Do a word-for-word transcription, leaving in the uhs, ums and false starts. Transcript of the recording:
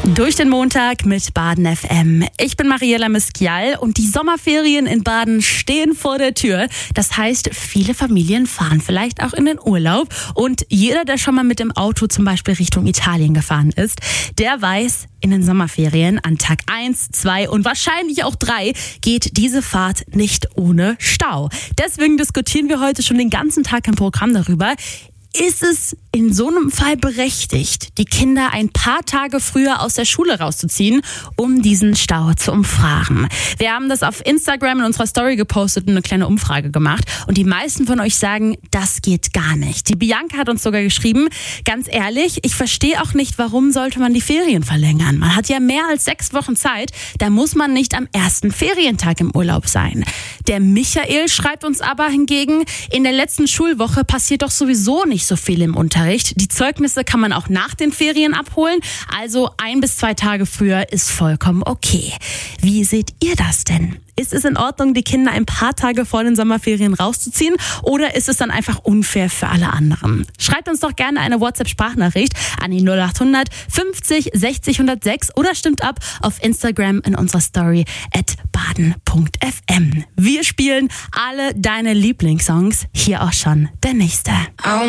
Durch den Montag mit Baden F M. Ich bin Mariela Miskial und die Sommerferien in Baden stehen vor der Tür. Das heißt, viele Familien fahren vielleicht auch in den Urlaub. Und jeder, der schon mal mit dem Auto zum Beispiel Richtung Italien gefahren ist, der weiß, in den Sommerferien an Tag eins, zwei und wahrscheinlich auch drei geht diese Fahrt nicht ohne Stau. Deswegen diskutieren wir heute schon den ganzen Tag im Programm darüber. Ist es in so einem Fall berechtigt, die Kinder ein paar Tage früher aus der Schule rauszuziehen, um diesen Stau zu umfahren? Wir haben das auf Instagram in unserer Story gepostet und eine kleine Umfrage gemacht. Und die meisten von euch sagen, das geht gar nicht. Die Bianca hat uns sogar geschrieben, ganz ehrlich, ich verstehe auch nicht, warum sollte man die Ferien verlängern? Man hat ja mehr als sechs Wochen Zeit, da muss man nicht am ersten Ferientag im Urlaub sein. Der Michael schreibt uns aber hingegen, in der letzten Schulwoche passiert doch sowieso nicht so viel im Unterricht. Die Zeugnisse kann man auch nach den Ferien abholen, also ein bis zwei Tage früher ist vollkommen okay. Wie seht ihr das denn? Ist es in Ordnung, die Kinder ein paar Tage vor den Sommerferien rauszuziehen oder ist es dann einfach unfair für alle anderen? Schreibt uns doch gerne eine WhatsApp-Sprachnachricht an die null acht hundert fünfzig sechzig hundertsechs oder stimmt ab auf Instagram in unserer Story at baden punkt f m. Wir spielen alle deine Lieblingssongs. Hier auch schon der nächste.